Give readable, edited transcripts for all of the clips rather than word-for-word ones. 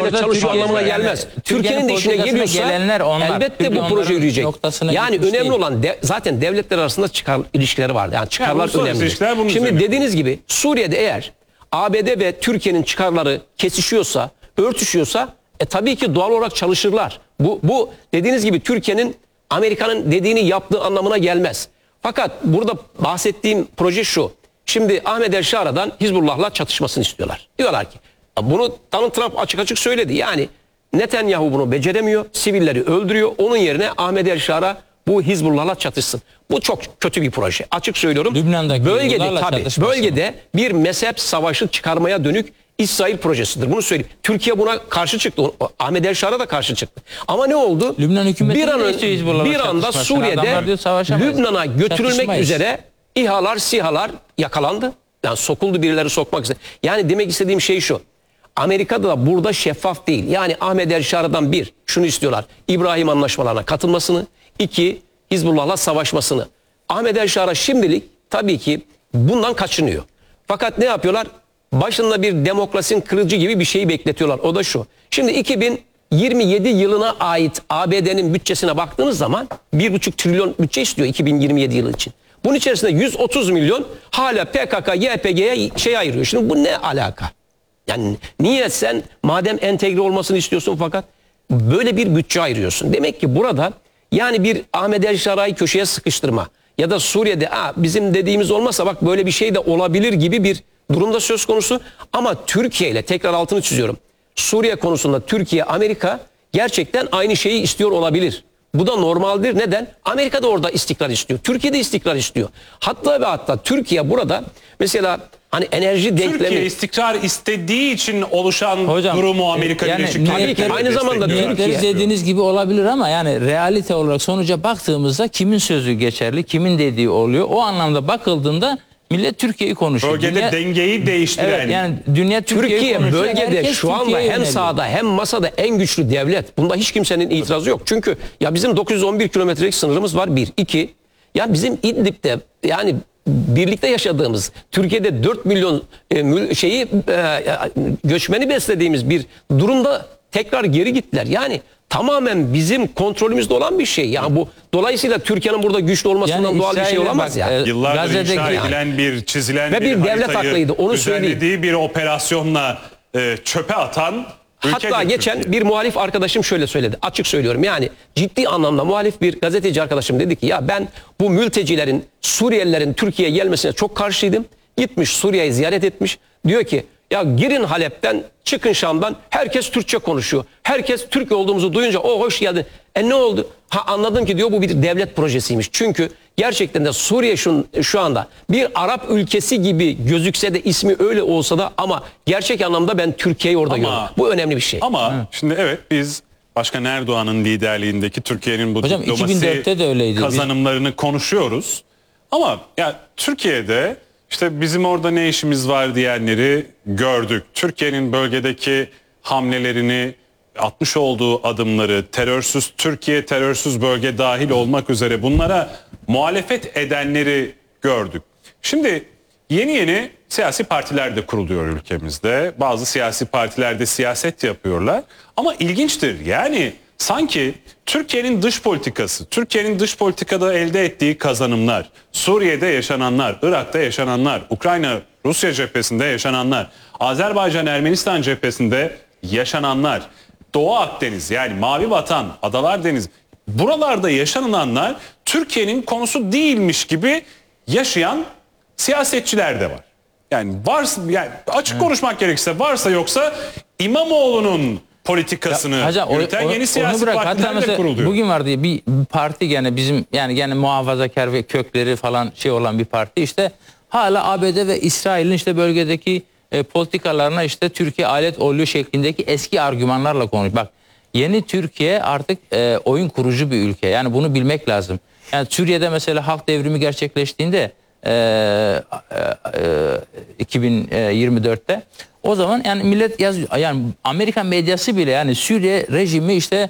orada çalışıyor anlamına gelmez. Türkiye'nin de işine geliyorsa elbette bu proje yürüyecek. Yani önemli olan zaten devletler arasında çıkar ilişkileri var. Yani çıkarlar önemli. Şimdi dediğiniz gibi Suriye'de eğer ABD ve Türkiye'nin çıkarları kesişiyorsa, örtüşüyorsa tabii ki doğal olarak çalışırlar. Bu dediğiniz gibi Türkiye'nin Amerika'nın dediğini yaptığı anlamına gelmez. Fakat burada bahsettiğim proje şu. Şimdi Ahmet El Şara'dan Hizbullah'la çatışmasını istiyorlar. Diyorlar ki bunu Donald Trump açık açık söyledi. Yani Netanyahu bunu beceremiyor. Sivilleri öldürüyor. Onun yerine Ahmet El Şara bu Hizbullah'la çatışsın. Bu çok kötü bir proje. Açık söylüyorum. Bölgede bir mezhep savaşı çıkarmaya dönük İsrail projesidir. Bunu söyleyeyim. Türkiye buna karşı çıktı. Ahmet El Şara da karşı çıktı. Ama ne oldu? Lübnan hükümeti bir anda Suriye'de Lübnan'a götürülmek üzere İHA'lar, SİHA'lar yakalandı. Yani sokuldu, birileri sokmak üzere. Yani demek istediğim şey şu. Amerika'da da burada şeffaf değil. Yani Ahmet El Şara'dan şunu istiyorlar. İbrahim anlaşmalarına katılmasını. 2, Hizbullah'la savaşmasını. Ahmet El Şara şimdilik tabii ki bundan kaçınıyor. Fakat ne yapıyorlar? Başında bir demokrasinin kırıcı gibi bir şeyi bekletiyorlar. O da şu. Şimdi 2027 yılına ait ABD'nin bütçesine baktığınız zaman 1,5 trilyon bütçe istiyor 2027 yılı için. Bunun içerisinde 130 milyon hala PKK, YPG'ye ayırıyor. Şimdi bu ne alaka? Yani niye sen madem entegre olmasını istiyorsun fakat böyle bir bütçe ayırıyorsun? Demek ki burada yani bir Ahmet El Şara'yı köşeye sıkıştırma ya da Suriye'de bizim dediğimiz olmasa bak böyle bir şey de olabilir gibi bir durumda söz konusu. Ama Türkiye ile tekrar altını çiziyorum. Suriye konusunda Türkiye, Amerika gerçekten aynı şeyi istiyor olabilir. Bu da normaldir. Neden? Amerika da orada istikrar istiyor. Türkiye de istikrar istiyor. Hatta ve hatta Türkiye burada mesela hani enerji denklemi... Türkiye istikrar istediği için oluşan durumu Amerika Birleşik Devletleri aynı zamanda Türkiye dediğiniz gibi olabilir ama yani realite olarak sonuca baktığımızda kimin sözü geçerli, kimin dediği oluyor. O anlamda bakıldığında millet Türkiye'yi konuşuyor. Bölgede dengeyi değiştiren. Evet, yani dünya Türkiye bölgede şu anda hem sahada hem masada en güçlü devlet. Bunda hiç kimsenin itirazı yok. Çünkü ya bizim 911 kilometrelik sınırımız var 1. 2. Ya bizim İdlib'de yani birlikte yaşadığımız Türkiye'de 4 milyon göçmeni beslediğimiz bir durumda tekrar geri gittiler. Yani tamamen bizim kontrolümüzde olan bir şey. Yani bu dolayısıyla Türkiye'nin burada güçlü olmasından doğal bir şey olamaz ya. Yıllardır inşa edilen çizilen ve bir devlet aklıydı. Onu söyleyeyim. Bir operasyonla çöpe atan hatta geçen bir muhalif arkadaşım şöyle söyledi. Açık söylüyorum. Yani ciddi anlamda muhalif bir gazeteci arkadaşım dedi ki ya ben bu mültecilerin, Suriyelilerin Türkiye'ye gelmesine çok karşıydım. Gitmiş Suriye'yi ziyaret etmiş. Diyor ki ya girin Halep'ten, çıkın Şam'dan, herkes Türkçe konuşuyor. Herkes Türk olduğumuzu duyunca hoş geldin. Ne oldu? Anladım ki diyor bu bir devlet projesiymiş. Çünkü gerçekten de Suriye şu anda bir Arap ülkesi gibi gözükse de ismi öyle olsa da ama gerçek anlamda ben Türkiye'yi orada görüyorum. Bu önemli bir şey. Ama şimdi evet biz Başkan Erdoğan'ın liderliğindeki Türkiye'nin bu diplomasi kazanımlarını konuşuyoruz. Ama ya Türkiye'de işte bizim orada ne işimiz var diyenleri gördük. Türkiye'nin bölgedeki hamlelerini, atmış olduğu adımları, terörsüz Türkiye, terörsüz bölge dahil olmak üzere bunlara muhalefet edenleri gördük. Şimdi yeni siyasi partiler de kuruluyor ülkemizde. Bazı siyasi partiler de siyaset yapıyorlar. Ama ilginçtir yani sanki Türkiye'nin dış politikası, Türkiye'nin dış politikada elde ettiği kazanımlar, Suriye'de yaşananlar, Irak'ta yaşananlar, Ukrayna, Rusya cephesinde yaşananlar, Azerbaycan, Ermenistan cephesinde yaşananlar, Doğu Akdeniz yani Mavi Vatan, Adalar Denizi, buralarda yaşananlar Türkiye'nin konusu değilmiş gibi yaşayan siyasetçiler de var. Yani varsa, yani açık konuşmak gerekirse varsa yoksa İmamoğlu'nun politikasını yürüten yeni siyasi partiler de kuruluyor. Bugün vardı bir parti gene bizim yani muhafazakar ve kökleri falan olan bir parti işte hala ABD ve İsrail'in işte bölgedeki politikalarına işte Türkiye alet oluyor şeklindeki eski argümanlarla konuşuyor. Bak yeni Türkiye artık oyun kurucu bir ülke. Yani bunu bilmek lazım. Yani Suriye'de mesela halk devrimi gerçekleştiğinde 2024'te o zaman yani millet yani Amerikan medyası bile yani Suriye rejimi işte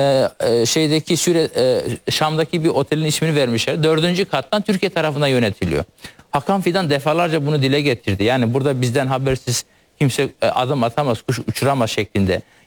Şam'daki bir otelin ismini vermişler. 4. kattan Türkiye tarafından yönetiliyor. Hakan Fidan defalarca bunu dile getirdi. Yani burada bizden habersiz kimse adım atamaz, kuş uçuramaz şeklinde.